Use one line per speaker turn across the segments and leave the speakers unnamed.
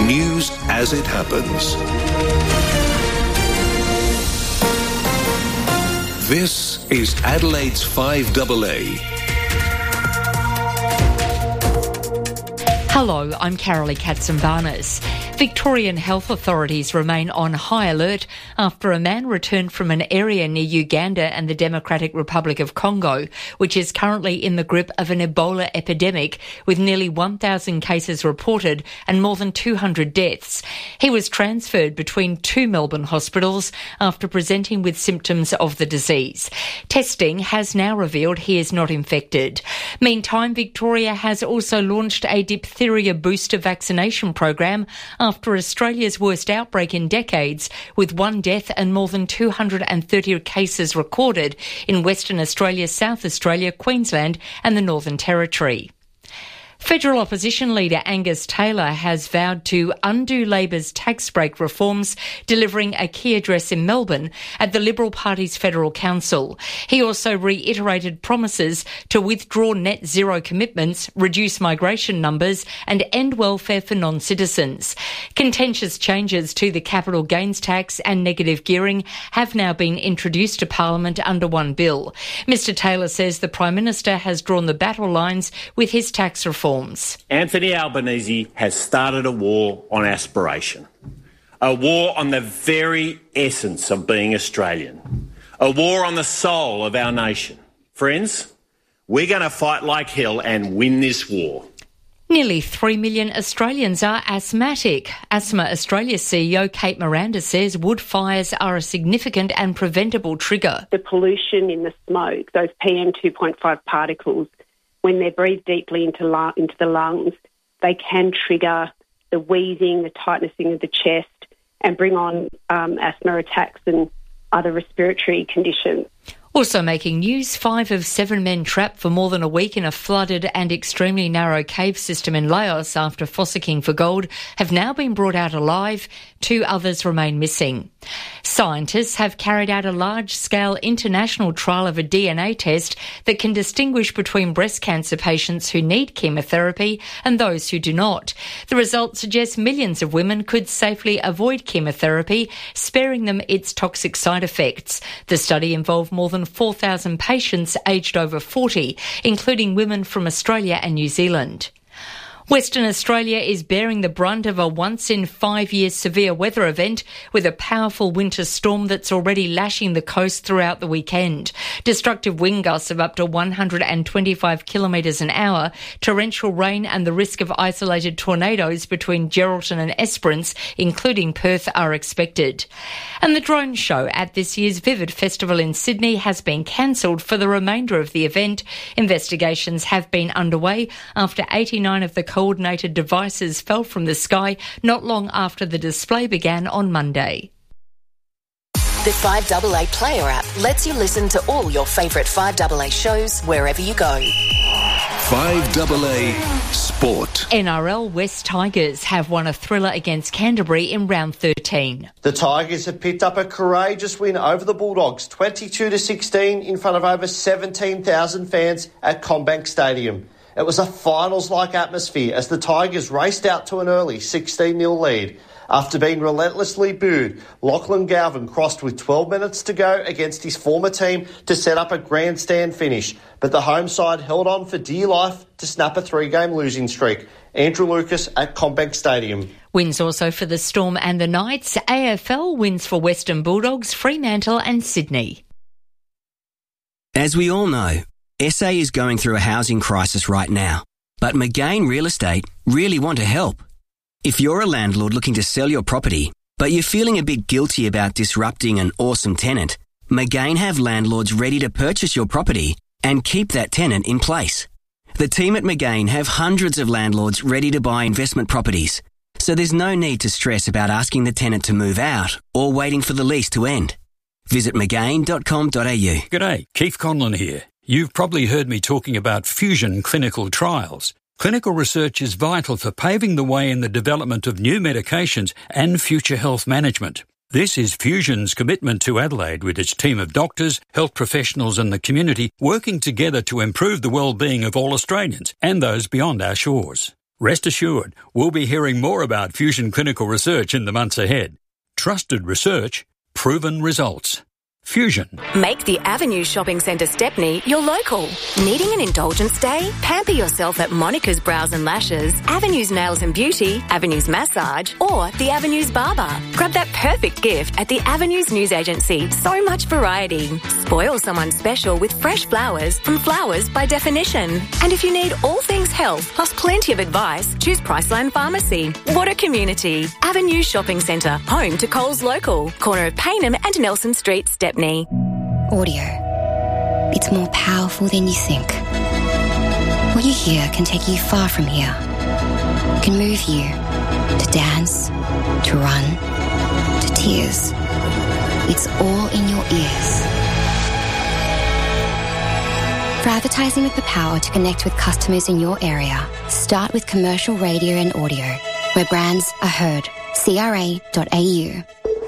News as it happens. This is Adelaide's 5AA.
Hello, I'm Carolee Katsimbarnis. Victorian health authorities remain on high alert after a man returned from an area near Uganda and the Democratic Republic of Congo, which is currently in the grip of an Ebola epidemic, with nearly 1,000 cases reported and more than 200 deaths. He was transferred between two Melbourne hospitals after presenting with symptoms of the disease. Testing has now revealed he is not infected. Meantime, Victoria has also launched a diphtheria booster vaccination program after Australia's worst outbreak in decades, with one death and more than 230 cases recorded in Western Australia, South Australia, Queensland and the Northern Territory. Federal opposition leader Angus Taylor has vowed to undo Labor's tax break reforms, delivering a key address in Melbourne at the Liberal Party's Federal Council. He also reiterated promises to withdraw net zero commitments, reduce migration numbers and end welfare for non-citizens. Contentious changes to the capital gains tax and negative gearing have now been introduced to Parliament under one bill. Mr Taylor says the Prime Minister has drawn the battle lines with his tax reform.
Anthony Albanese has started a war on aspiration, a war on the very essence of being Australian, a war on the soul of our nation. Friends, we're going to fight like hell and win this war.
Nearly 3 million Australians are asthmatic. Asthma Australia CEO Kate Miranda says wood fires are a significant and preventable trigger.
The pollution in the smoke, those PM 2.5 particles, when they're breathed deeply into the lungs, they can trigger the wheezing, the tightening of the chest, and bring on asthma attacks and other respiratory conditions.
Also making news, 5 of 7 men trapped for more than a week in a flooded and extremely narrow cave system in Laos after fossicking for gold have now been brought out alive. 2 others remain missing. Scientists have carried out a large-scale international trial of a DNA test that can distinguish between breast cancer patients who need chemotherapy and those who do not. The results suggest millions of women could safely avoid chemotherapy, sparing them its toxic side effects. The study involved more than 4,000 patients aged over 40, including women from Australia and New Zealand. Western Australia is bearing the brunt of a once-in-5-year severe weather event with a powerful winter storm that's already lashing the coast throughout the weekend. Destructive wind gusts of up to 125 kilometres an hour, torrential rain and the risk of isolated tornadoes between Geraldton and Esperance, including Perth, are expected. And the drone show at this year's Vivid Festival in Sydney has been cancelled for the remainder of the event. Investigations have been underway after 89 of the coordinated devices fell from the sky not long after the display began on Monday.
The 5AA Player app lets you listen to all your favourite 5AA shows wherever you go.
5AA Sport.
NRL West Tigers have won a thriller against Canterbury in round 13.
The Tigers have picked up a courageous win over the Bulldogs, 22-16 in front of over 17,000 fans at CommBank Stadium. It was a finals-like atmosphere as the Tigers raced out to an early 16-0 lead. After being relentlessly booed, Lachlan Galvin crossed with 12 minutes to go against his former team to set up a grandstand finish, but the home side held on for dear life to snap a 3-game losing streak. Andrew Lucas at CommBank Stadium.
Wins also for the Storm and the Knights. AFL wins for Western Bulldogs, Fremantle and Sydney.
As we all know, SA is going through a housing crisis right now, but McGain Real Estate really want to help. If you're a landlord looking to sell your property, but you're feeling a bit guilty about disrupting an awesome tenant, McGain have landlords ready to purchase your property and keep that tenant in place. The team at McGain have hundreds of landlords ready to buy investment properties, so there's no need to stress about asking the tenant to move out or waiting for the lease to end. Visit mcgain.com.au.
G'day, Keith Conlon here. You've probably heard me talking about Fusion clinical trials. Clinical research is vital for paving the way in the development of new medications and future health management. This is Fusion's commitment to Adelaide with its team of doctors, health professionals and the community working together to improve the well-being of all Australians and those beyond our shores. Rest assured, we'll be hearing more about Fusion Clinical Research in the months ahead. Trusted research, proven results. Fusion.
Make the Avenue Shopping Centre Stepney your local. Needing an indulgence day? Pamper yourself at Monica's Brows and Lashes, Avenue's Nails and Beauty, Avenue's Massage, or the Avenue's Barber. Grab that perfect gift at the Avenue's News Agency. So much variety. Spoil someone special with fresh flowers from Flowers by Definition. And if you need all things health plus plenty of advice, choose Priceline Pharmacy. What a community. Avenue Shopping Centre, home to Coles Local, corner of Paynham and Nelson Street, Stepney.
Audio. It's more powerful than you think. What you hear can take you far from here. Can move you to dance, to run, to tears. It's all in your ears. For advertising with the power to connect with customers in your area, start with commercial radio and audio, where brands are heard. CRA.au.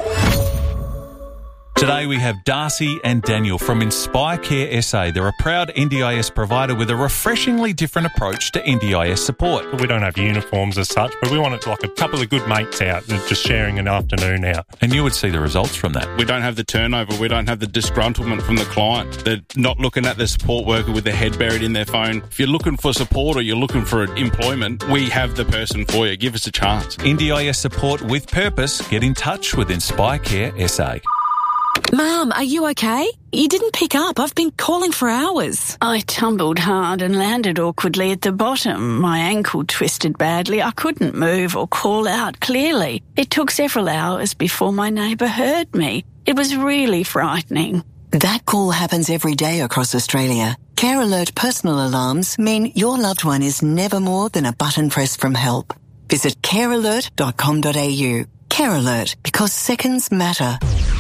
Today we have Darcy and Daniel from Inspire Care SA. They're a proud NDIS provider with a refreshingly different approach to NDIS support.
We don't have uniforms as such, but we want it like a couple of good mates out and just sharing an afternoon out.
And you would see the results from that.
We don't have the turnover. We don't have the disgruntlement from the client. They're not looking at the support worker with their head buried in their phone. If you're looking for support or you're looking for employment, we have the person for you. Give us a chance.
NDIS support with purpose. Get in touch with Inspire Care SA.
Mum, are you okay? You didn't pick up. I've been calling for hours.
I tumbled hard and landed awkwardly at the bottom. My ankle twisted badly. I couldn't move or call out clearly. It took several hours before my neighbour heard me. It was really frightening.
That call happens every day across Australia. Care Alert personal alarms mean your loved one is never more than a button press from help. Visit carealert.com.au. Care Alert, because seconds matter.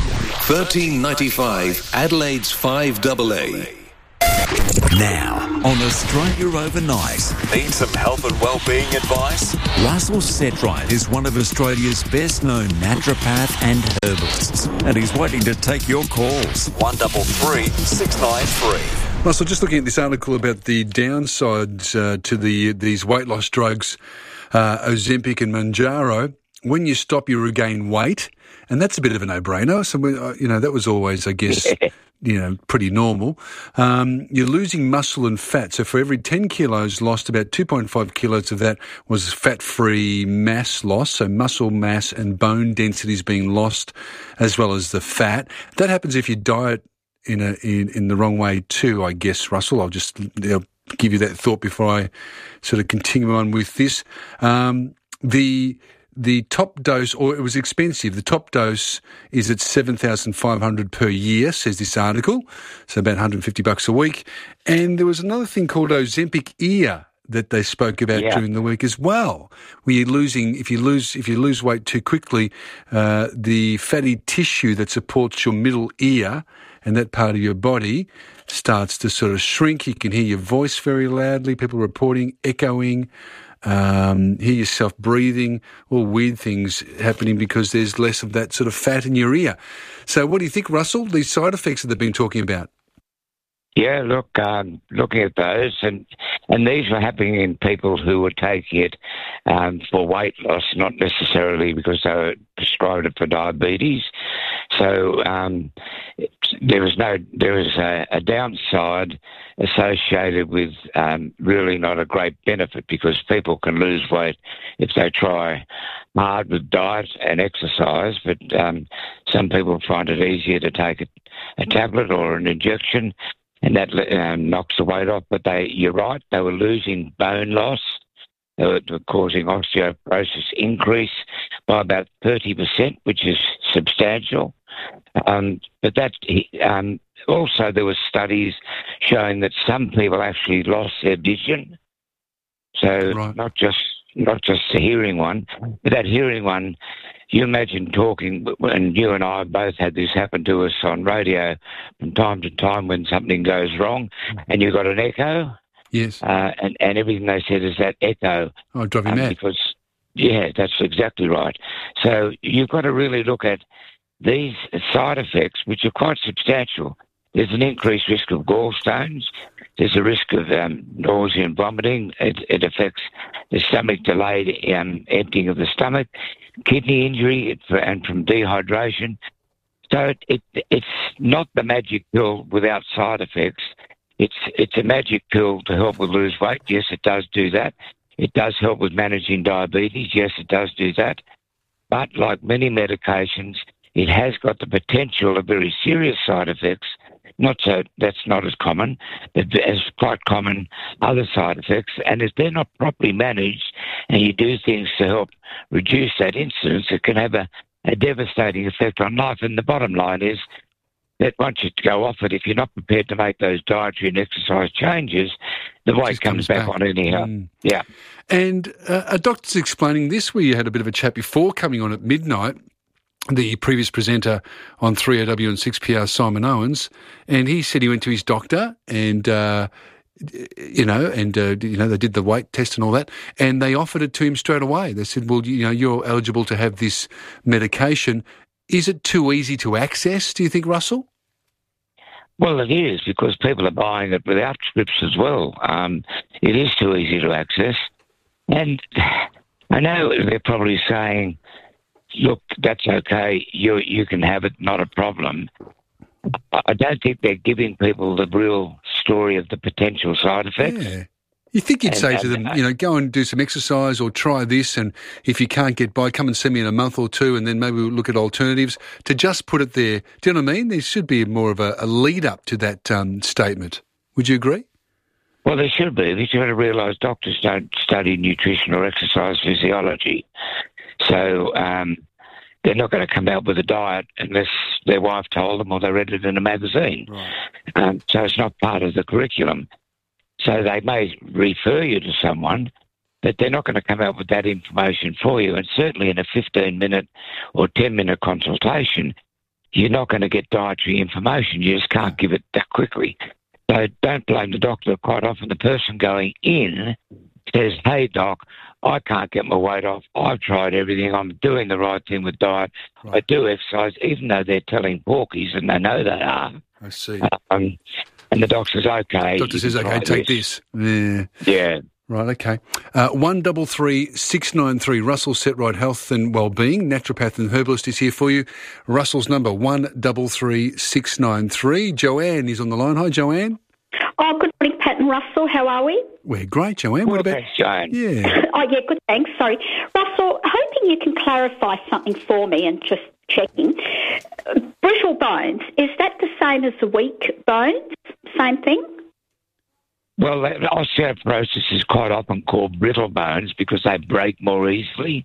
1395 Adelaide's 5AA.
Now, on Australia Overnight. Need some health and wellbeing advice? Russell Setright is one of Australia's best-known naturopath and herbalists, and he's waiting to take your calls. 133 693.
Russell, just looking at this article about the downsides to these weight loss drugs, Ozempic and Mounjaro. When you stop, you regain weight, and that's a bit of a no-brainer. So, that was always, I guess, pretty normal. You're losing muscle and fat. So for every 10 kilos lost, about 2.5 kilos of that was fat-free mass loss. So muscle mass and bone density is being lost, as well as the fat. That happens if you diet in the wrong way too, I guess, Russell. I'll just give you that thought before I sort of continue on with this. The top dose, or it was expensive, the top dose is at $7,500 per year, says this article, so about $150 a week. And there was another thing called Ozempic Ear that they spoke about during the week as well, where you're losing, if you lose weight too quickly, the fatty tissue that supports your middle ear and that part of your body starts to sort of shrink. You can hear your voice very loudly, people reporting echoing, hear yourself breathing, all weird things happening because there's less of that sort of fat in your ear. So what do you think, Russell, these side effects that they've been talking about?
Yeah, look, looking at those, and these were happening in people who were taking it for weight loss, not necessarily because they were prescribed it for diabetes. So there was a downside associated with really not a great benefit, because people can lose weight if they try hard with diet and exercise, but some people find it easier to take a tablet or an injection, and that knocks the weight off. But you're right, they were losing bone loss. They were causing osteoporosis increase by about 30%, which is substantial. But that also there were studies showing that some people actually lost their vision. So not just the hearing one, but that hearing one. You imagine talking, and you and I both had this happen to us on radio from time to time when something goes wrong, and you've got an echo.
Yes.
And everything they said is that echo.
Oh, drive you mad.
Because, that's exactly right. So you've got to really look at these side effects, which are quite substantial. there's an increased risk of gallstones. There's a risk of nausea and vomiting. It affects the stomach, delayed emptying of the stomach, kidney injury, and from dehydration. So it's not the magic pill without side effects. It's a magic pill to help with lose weight. Yes, it does do that. It does help with managing diabetes. Yes, it does do that. But like many medications, it has got the potential of very serious side effects. That's not as common, but as quite common other side effects. And if they're not properly managed and you do things to help reduce that incidence, it can have a devastating effect on life. And the bottom line is that once you go off it, if you're not prepared to make those dietary and exercise changes, the weight comes back on anyhow. Yeah.
And a doctor's explaining this, where you had a bit of a chat before coming on at midnight, the previous presenter on 3AW and 6PR, Simon Owens, and he said he went to his doctor and, they did the weight test and all that, and they offered it to him straight away. They said, well, you're eligible to have this medication. Is it too easy to access, do you think, Russell?
Well, it is, because people are buying it without scripts as well. It is too easy to access. And I know they're probably saying, look, that's okay, you can have it, not a problem. I don't think they're giving people the real story of the potential side effects.
Yeah. You think you'd say to them, go and do some exercise or try this, and if you can't get by, come and see me in a month or two, and then maybe we'll look at alternatives. To just put it there, do you know what I mean? There should be more of a lead-up to that statement. Would you agree?
Well, there should be. You've got to realise doctors don't study nutrition or exercise physiology. So they're not going to come out with a diet unless their wife told them or they read it in a magazine. Right. So it's not part of the curriculum. So they may refer you to someone, but they're not going to come out with that information for you. And certainly in a 15-minute or 10-minute consultation, you're not going to get dietary information. You just can't give it that quickly. So don't blame the doctor. Quite often the person going in says, hey, doc, I can't get my weight off. I've tried everything. I'm doing the right thing with diet. Right. I do exercise, even though they're telling porkies, and they know they are.
I see.
And the doctor says, okay.
The doctor says, okay, take this.
Yeah.
Right, okay. 133 693. Russell Setright Health and Wellbeing, naturopath and herbalist, is here for you. Russell's number 133 693. Joanne is on the line. Hi, Joanne.
Oh, good morning, Pat and Russell. How are we?
We're great, Joanne. What about
Joanne?
Yeah.
Oh, yeah, good, thanks. Sorry. Russell, hoping you can clarify something for me and just checking. Brittle bones, is that the same as the weak bones? Same thing?
Well, osteoporosis is quite often called brittle bones because they break more easily.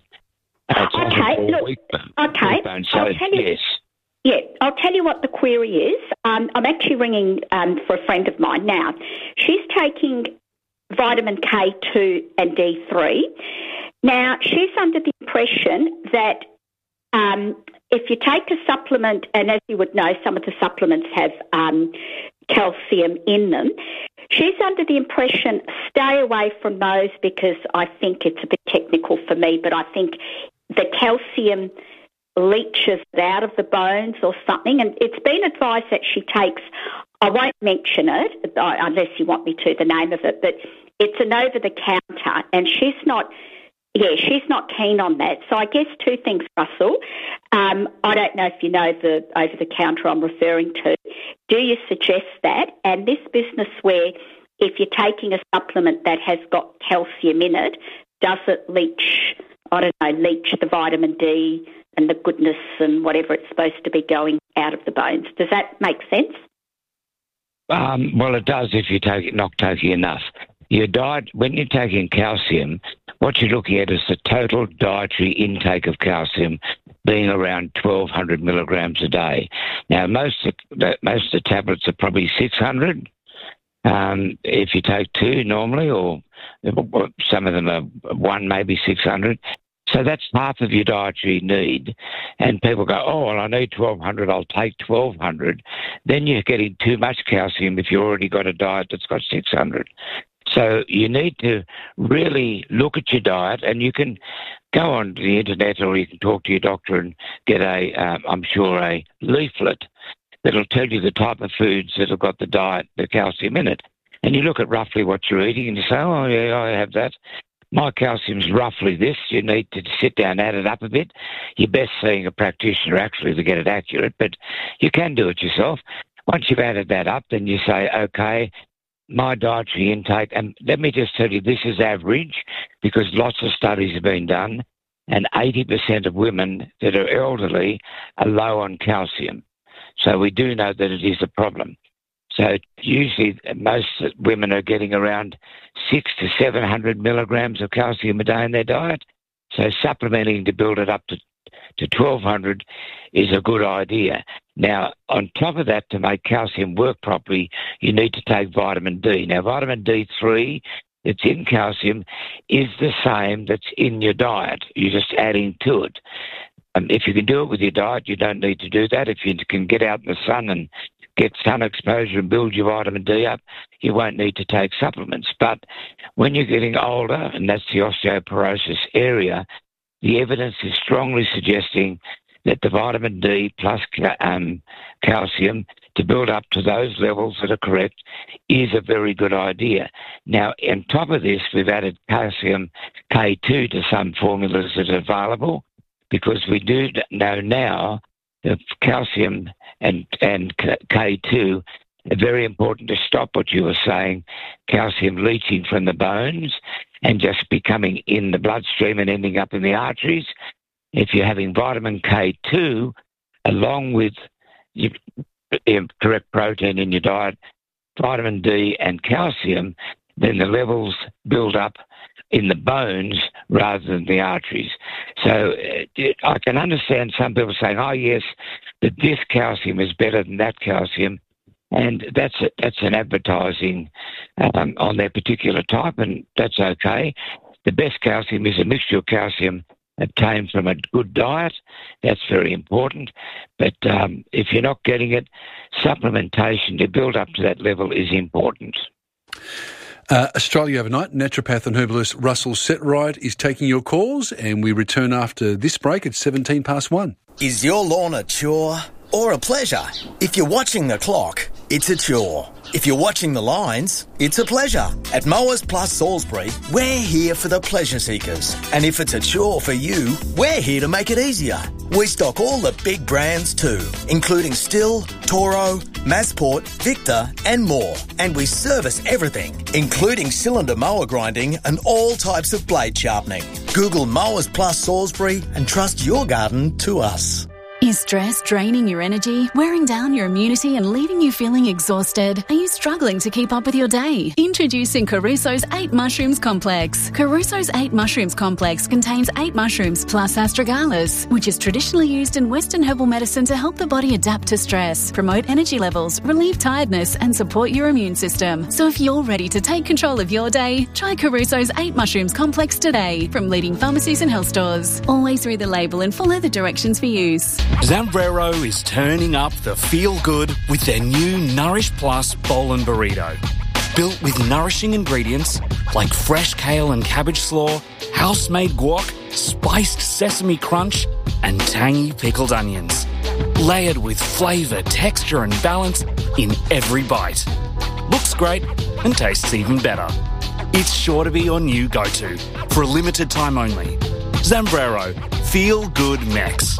Okay, look,
weak bones. So,
I'll tell you,
yes.
Yeah, I'll tell you what the query is. I'm actually ringing for a friend of mine now. She's taking vitamin K2 and D3. Now, she's under the impression that if you take a supplement, and as you would know, some of the supplements have calcium in them, she's under the impression, stay away from those because I think it's a bit technical for me, but I think the calcium leaches out of the bones or something, and it's been advised that she takes, I won't mention it unless you want me to, the name of it, but it's an over-the-counter, and she's not keen on that. So I guess two things, Russell. I don't know if you know the over-the-counter I'm referring to. Do you suggest that? And this business where if you're taking a supplement that has got calcium in it, does it leach the vitamin D and the goodness and whatever it's supposed to be going out of the bones? Does that make sense?
Well, it does if you not taking enough. Your diet, when you're taking calcium, what you're looking at is the total dietary intake of calcium being around 1,200 milligrams a day. Now, most of the tablets are probably 600 if you take two normally, or some of them are one, maybe 600. So that's half of your dietary need. And people go, oh, well, I need 1,200, I'll take 1,200. Then you're getting too much calcium if you've already got a diet that's got 600. So you need to really look at your diet, and you can go on the internet or you can talk to your doctor and get a leaflet that'll tell you the type of foods that have got the calcium in it. And you look at roughly what you're eating and you say, oh, yeah, I have that. My calcium's roughly this. You need to sit down and add it up a bit. You're best seeing a practitioner actually to get it accurate, but you can do it yourself. Once you've added that up, then you say, okay, my dietary intake, and let me just tell you, this is average because lots of studies have been done, and 80% of women that are elderly are low on calcium. So we do know that it is a problem. So usually most women are getting around 600 to 700 milligrams of calcium a day in their diet. So supplementing to build it up to 1,200 is a good idea. Now, on top of that, to make calcium work properly, you need to take vitamin D. Now, vitamin D3 that's in calcium is the same that's in your diet. You're just adding to it. If you can do it with your diet, you don't need to do that. If you can get out in the sun and get sun exposure and build your vitamin D up, you won't need to take supplements. But when you're getting older, and that's the osteoporosis area, the evidence is strongly suggesting that the vitamin D plus calcium to build up to those levels that are correct is a very good idea. Now, on top of this, we've added calcium K2 to some formulas that are available because we do know now that calcium and K2 are very important to stop what you were saying, calcium leaching from the bones and just becoming in the bloodstream and ending up in the arteries. If you're having vitamin K2 along with your correct protein in your diet, vitamin D and calcium, then the levels build up in the bones rather than the arteries. So I can understand some people saying, oh, yes, but this calcium is better than that calcium. And that's an advertising on their particular type, and that's okay. The best calcium is a mixture of calcium obtained from a good diet. That's very important. But if you're not getting it, supplementation to build up to that level is important.
Australia Overnight, naturopath and herbalist Russell Setright is taking your calls, and we return after this break at 1:17.
Is your lawn a chore or a pleasure? If you're watching the clock, it's a chore. If you're watching the lines, it's a pleasure. At Mowers Plus Salisbury, we're here for the pleasure seekers. And if it's a chore for you, we're here to make it easier. We stock all the big brands too, including Stihl, Toro, Massport, Victor and more. And we service everything, including cylinder mower grinding and all types of blade sharpening. Google Mowers Plus Salisbury and trust your garden to us.
Is stress draining your energy, wearing down your immunity and leaving you feeling exhausted? Are you struggling to keep up with your day? Introducing Caruso's 8 Mushrooms Complex. Caruso's 8 Mushrooms Complex contains 8 mushrooms plus astragalus, which is traditionally used in Western herbal medicine to help the body adapt to stress, promote energy levels, relieve tiredness and support your immune system. So if you're ready to take control of your day, try Caruso's 8 Mushrooms Complex today from leading pharmacies and health stores. Always read the label and follow the directions for use.
Zambrero is turning up the feel-good with their new Nourish Plus Bowl and Burrito. Built with nourishing ingredients like fresh kale and cabbage slaw, house-made guac, spiced sesame crunch, and tangy pickled onions. Layered with flavour, texture and balance in every bite. Looks great and tastes even better. It's sure to be your new go-to for a limited time only. Zambrero, Feel Good Mex.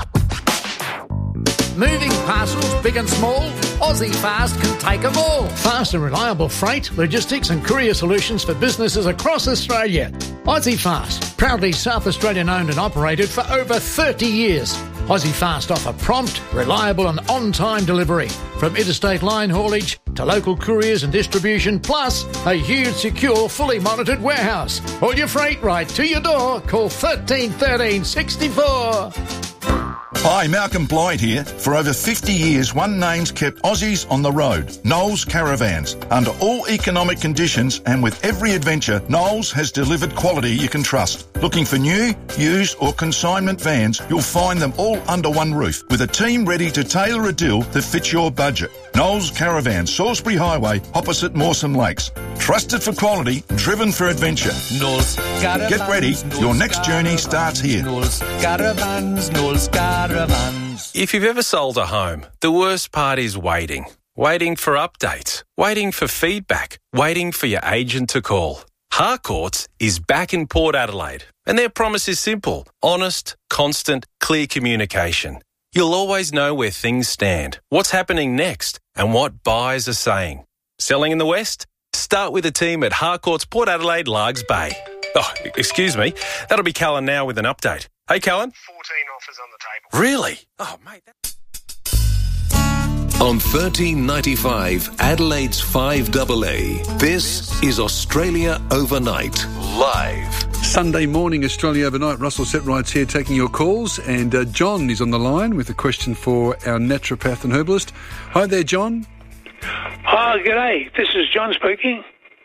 Moving parcels, big and small, Aussie Fast can take them all. Fast and reliable freight, logistics and courier solutions for businesses across Australia. Aussie Fast, proudly South Australian owned and operated for over 30 years. Aussie Fast offer prompt, reliable and on-time delivery from interstate line haulage to local couriers and distribution, plus a huge, secure, fully monitored warehouse. All your freight right to your door. Call 13 13 64.
Hi, Malcolm Blyde here. For over 50 years, one name's kept Aussies on the road. Knowles Caravans. Under all economic conditions and with every adventure, Knowles has delivered quality you can trust. Looking for new, used or consignment vans, you'll find them all under one roof with a team ready to tailor a deal that fits your budget. Knowles Caravan, Salisbury Highway, opposite Mawson Lakes. Trusted for quality, driven for adventure.
Knowles Caravans.
Get ready, your next journey starts here.
Knowles Caravans, Knowles Caravans.
If you've ever sold a home, the worst part is waiting. Waiting for updates, waiting for feedback, waiting for your agent to call. Harcourts is back in Port Adelaide, and their promise is simple: honest, constant, clear communication. You'll always know where things stand, what's happening next, and what buyers are saying. Selling in the West? Start with a team at Harcourts Port Adelaide, Largs Bay. Oh, excuse me. That'll be Callan now with an update. Hey, Callan.
14 offers on the table.
Really? Oh, mate.
On 1395 Adelaide's 5AA, this is Australia Overnight, live.
Sunday morning, Australia Overnight. Russell Setrights here taking your calls, and John is on the line with a question for our naturopath and herbalist. Hi there, John.
Oh, g'day. This is John speaking.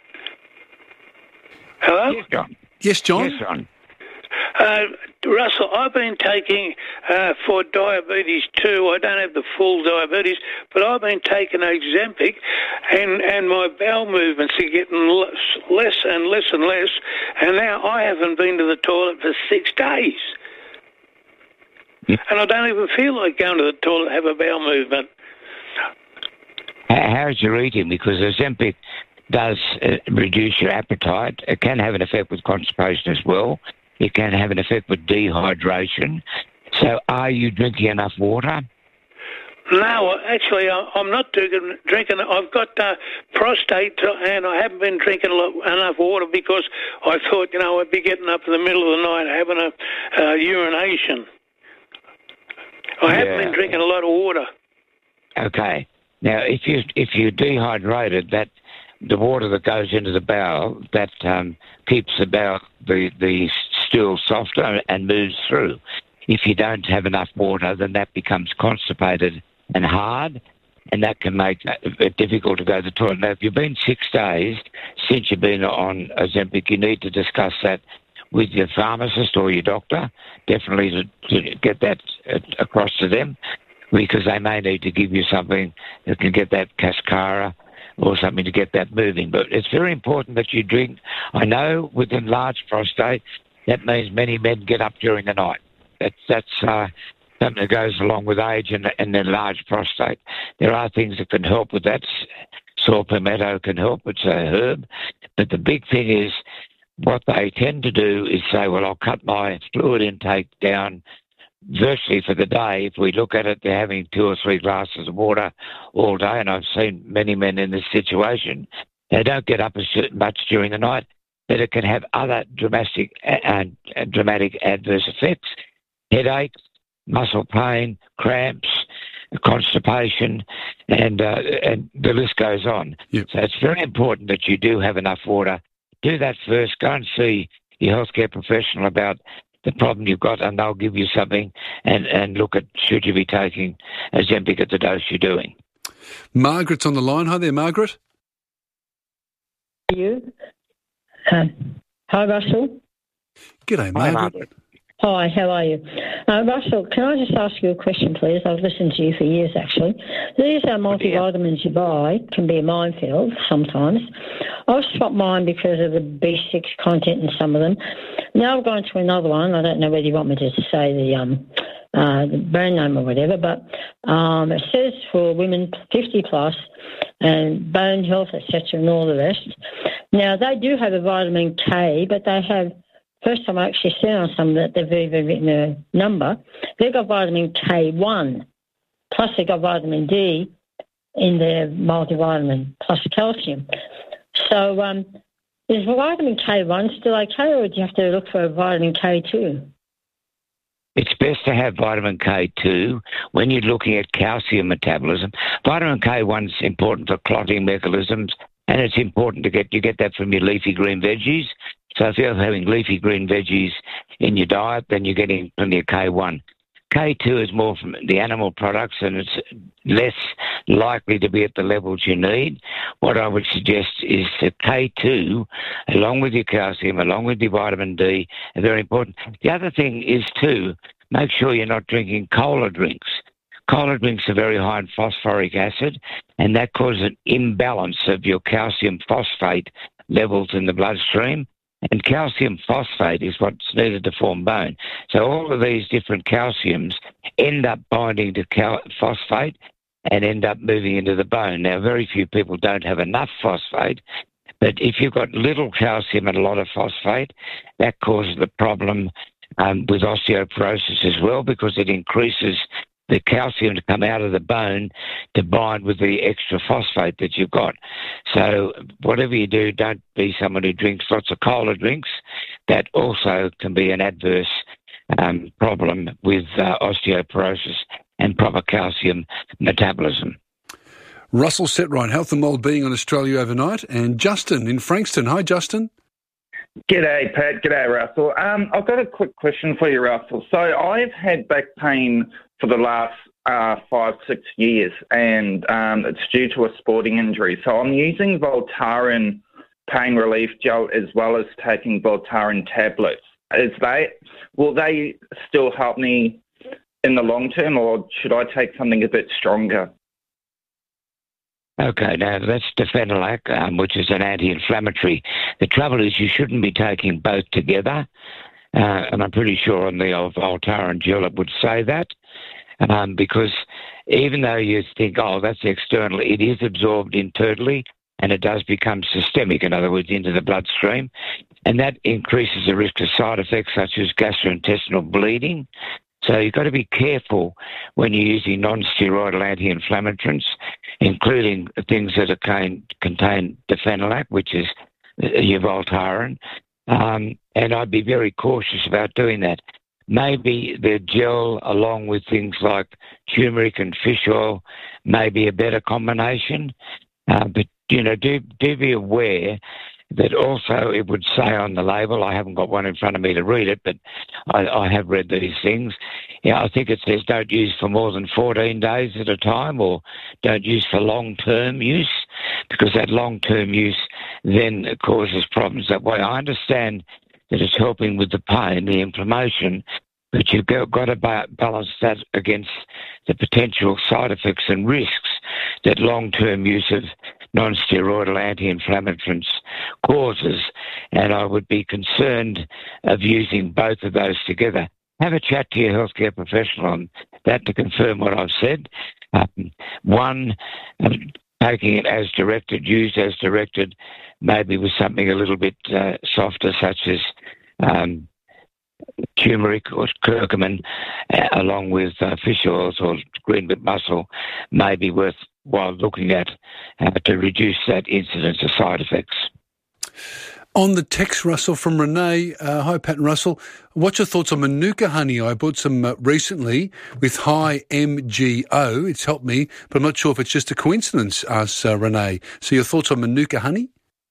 Hello?
Yes, John.
Yes, John.
Yes, John.
Russell, I've been taking for diabetes too. I don't have the full diabetes, but I've been taking Ozempic, and my bowel movements are getting less and less and less, and now I haven't been to the toilet for 6 days. And I don't even feel like going to the toilet to have a bowel movement.
How's your eating? Because Ozempic does reduce your appetite. It can have an effect with constipation as well. It can have an effect with dehydration. So are you drinking enough water?
No, actually, I'm not drinking. I've got prostate, and I haven't been drinking enough water because I thought, I'd be getting up in the middle of the night having a urination. I haven't been drinking a lot of water.
Okay. Now, if you dehydrated, that the water that goes into the bowel, that keeps the bowel, the stool softer and moves through. If you don't have enough water, then that becomes constipated and hard, and that can make it difficult to go to the toilet. Now, if you've been 6 days since you've been on Ozempic, you need to discuss that with your pharmacist or your doctor, definitely to get that across to them, because they may need to give you something that can get that cascara or something to get that moving. But it's very important that you drink. I know with enlarged prostate, that means many men get up during the night. That's something that goes along with age and enlarged prostate. There are things that can help with that. Saw palmetto can help. It's a herb. But the big thing is what they tend to do is say, well, I'll cut my fluid intake down virtually for the day. If we look at it, they're having 2 or 3 glasses of water all day, and I've seen many men in this situation. They don't get up as much during the night, but it can have other dramatic adverse effects: headaches, muscle pain, cramps, constipation, and the list goes on.
Yep.
So it's very important that you do have enough water. Do that first. Go and see your healthcare professional about the problem you've got, and they'll give you something and look at should you be taking Ozempic at the dose you're doing.
Margaret's on the line. Hi there, Margaret.
You. Hi, Russell.
G'day, Margaret.
Hi, how are you? Russell, can I just ask you a question, please? I've listened to you for years, actually. These multivitamins you buy can be a minefield sometimes. I've swapped mine because of the B6 content in some of them. Now I've gone to another one. I don't know whether you want me to say the brand name or whatever, but it says for women 50 plus and bone health, etc., and all the rest. Now, they do have a vitamin K, but they have, first time I actually seen on some that they've even written a number, they've got vitamin K1, plus they've got vitamin D in their multivitamin, plus calcium. So is vitamin K1 still okay, or do you have to look for a vitamin K2?
It's best to have vitamin K2 when you're looking at calcium metabolism. Vitamin K1 is important for clotting mechanisms, and it's important to get that from your leafy green veggies. So if you're having leafy green veggies in your diet, then you're getting plenty of K1. K2 is more from the animal products, and it's less likely to be at the levels you need. What I would suggest is that K2, along with your calcium, along with your vitamin D, are very important. The other thing is, too, make sure you're not drinking cola drinks. Cola drinks are very high in phosphoric acid, and that causes an imbalance of your calcium phosphate levels in the bloodstream. And calcium phosphate is what's needed to form bone. So all of these different calciums end up binding to phosphate and end up moving into the bone. Now, very few people don't have enough phosphate, but if you've got little calcium and a lot of phosphate, that causes the problem with osteoporosis as well, because it increases the calcium to come out of the bone to bind with the extra phosphate that you've got. So whatever you do, don't be someone who drinks lots of cola drinks. That also can be an adverse problem with osteoporosis and proper calcium metabolism.
Russell Setright, Health and Wellbeing on Australia Overnight, and Justin in Frankston. Hi, Justin.
G'day, Pat. G'day, Russell. I've got a quick question for you, Russell. So I've had back pain for the last 5-6 years, and it's due to a sporting injury. So I'm using Voltaren pain relief gel as well as taking Voltaren tablets. Will they still help me in the long term, or should I take something a bit stronger?
Okay, now that's Defenelac, which is an anti-inflammatory. The trouble is you shouldn't be taking both together, and I'm pretty sure on the old Voltaren gel it would say that, because even though you think, oh, that's external, it is absorbed internally, and it does become systemic, in other words, into the bloodstream, and that increases the risk of side effects such as gastrointestinal bleeding. So you've got to be careful when you're using non-steroidal anti-inflammatories, including things that contain Defenelac, which is your Voltaren, and I'd be very cautious about doing that. Maybe the gel, along with things like turmeric and fish oil, may be a better combination, but do be aware that also it would say on the label, I haven't got one in front of me to read it, but I have read these things. I think it says don't use for more than 14 days at a time, or don't use for long-term use, because that long-term use then causes problems that way. I understand that it's helping with the pain, the inflammation, but you've got to balance that against the potential side effects and risks that long-term use of non-steroidal anti-inflammatories causes, and I would be concerned of using both of those together. Have a chat to your healthcare professional on that to confirm what I've said. One, taking it as directed, used as directed, maybe with something a little bit softer, such as turmeric or curcumin, along with fish oils or green bit mussel, may be worthwhile looking at to reduce that incidence of side effects.
On the text, Russell, from Renee, hi Pat and Russell, what's your thoughts on Manuka honey? I bought some recently with high MGO. It's helped me, but I'm not sure if it's just a coincidence, asks Renee. So your thoughts on Manuka honey?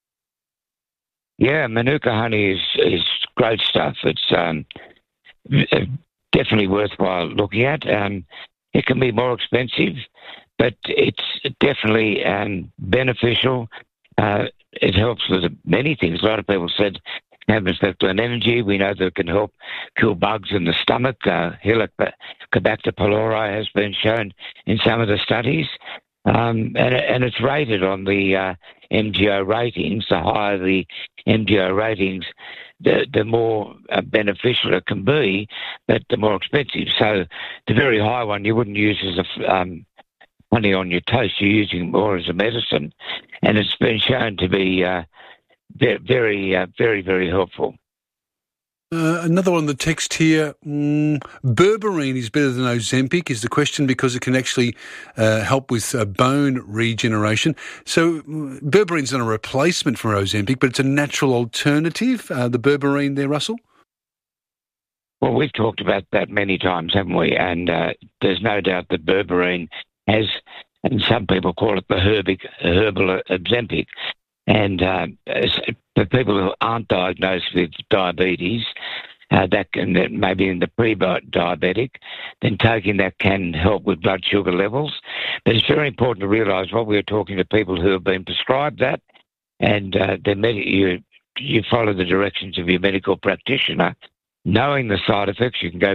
Yeah, Manuka honey is great stuff. It's definitely worthwhile looking at. It can be more expensive, but it's definitely beneficial. It helps with many things. A lot of people said it can have an effect on energy. We know that it can help kill bugs in the stomach. Helicobacter pylori has been shown in some of the studies. And it's rated on the MGO ratings. The higher the MGO ratings, the more beneficial it can be, but the more expensive. So the very high one you wouldn't use as a honey on your toast. You're using it more as a medicine, and it's been shown to be very, very helpful.
Another on the text here, berberine is better than Ozempic is the question, because it can actually help with bone regeneration. So berberine's not a replacement for Ozempic, but it's a natural alternative, the berberine there, Russell?
Well, we've talked about that many times, haven't we? And there's no doubt that berberine has, and some people call it the herbal Ozempic, and for people who aren't diagnosed with diabetes, that maybe in the pre-diabetic, then taking that can help with blood sugar levels. But it's very important to realise what we're talking to people who have been prescribed that, and you follow the directions of your medical practitioner. Knowing the side effects, you can go